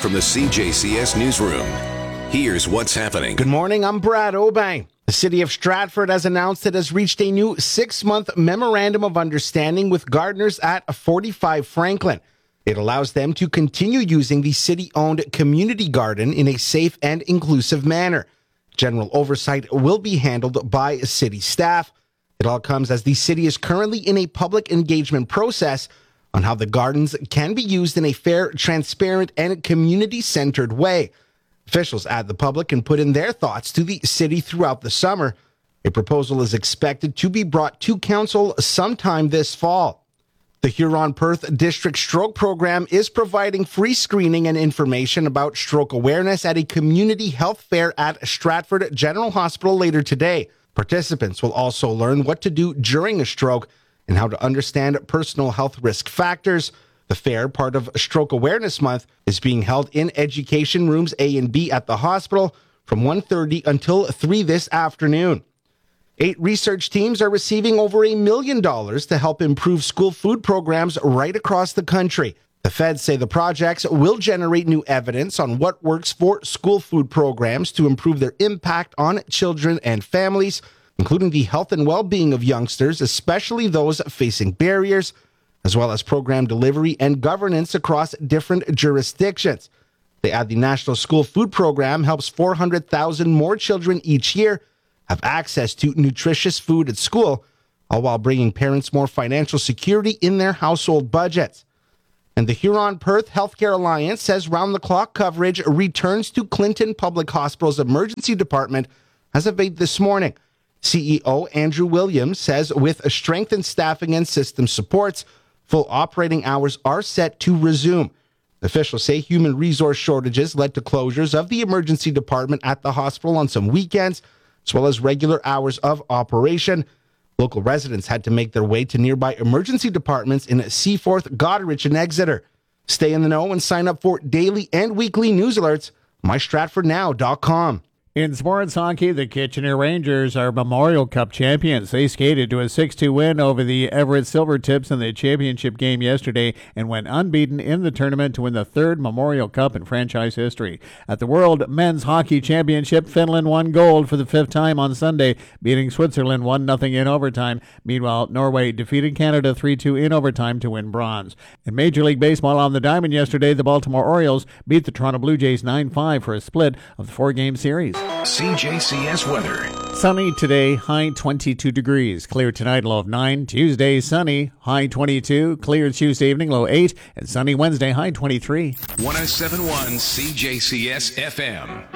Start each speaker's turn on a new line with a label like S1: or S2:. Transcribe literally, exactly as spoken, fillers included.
S1: from the C J C S Newsroom. Here's what's happening.
S2: Good morning, I'm Brad Obang. The city of Stratford has announced it has reached a new six-month memorandum of understanding with gardeners at forty-five Franklin. It allows them to continue using the city-owned community garden in a safe and inclusive manner. General oversight will be handled by city staff. It all comes as the city is currently in a public engagement process on how the gardens can be used in a fair, transparent, and community-centered way. Officials at the public can put in their thoughts to the city throughout the summer. A proposal is expected to be brought to council sometime this fall. The Huron-Perth District Stroke Program is providing free screening and information about stroke awareness at a community health fair at Stratford General Hospital later today. Participants will also learn what to do during a stroke and how to understand personal health risk factors. The fair, part of Stroke Awareness Month, is being held in Education Rooms A and B at the hospital from one thirty until three this afternoon. Eight research teams are receiving over a million dollars to help improve school food programs right across the country. The feds say the projects will generate new evidence on what works for school food programs to improve their impact on children and families, including the health and well-being of youngsters, especially those facing barriers, as well as program delivery and governance across different jurisdictions. They add the National School Food Program helps four hundred thousand more children each year have access to nutritious food at school, all while bringing parents more financial security in their household budgets. And the Huron-Perth Healthcare Alliance says round-the-clock coverage returns to Clinton Public Hospital's emergency department as of eight this morning. C E O Andrew Williams says with strengthened staffing and system supports, full operating hours are set to resume. Officials say human resource shortages led to closures of the emergency department at the hospital on some weekends, as well as regular hours of operation. Local residents had to make their way to nearby emergency departments in Seaforth, Goderich, and Exeter. Stay in the know and sign up for daily and weekly news alerts. my stratford now dot com.
S3: In sports hockey, the Kitchener Rangers are Memorial Cup champions. They skated to a six two win over the Everett Silvertips in the championship game yesterday and went unbeaten in the tournament to win the third Memorial Cup in franchise history. At the World Men's Hockey Championship, Finland won gold for the fifth time on Sunday, beating Switzerland one nothing in overtime. Meanwhile, Norway defeated Canada three two in overtime to win bronze. In Major League Baseball on the diamond yesterday, the Baltimore Orioles beat the Toronto Blue Jays nine five for a split of the four-game series.
S1: C J C S weather.
S3: Sunny today, high twenty-two degrees. Clear tonight, low of nine. Tuesday, sunny, high twenty-two. Clear Tuesday evening, low eight. And sunny Wednesday, high twenty-three.
S1: one oh seven point one C J C S F M.